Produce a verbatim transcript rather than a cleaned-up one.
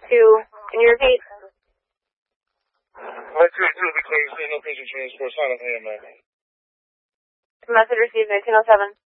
two, can you repeat? one two two, because no patient transport, sign up A M A. Message received nineteen oh seven.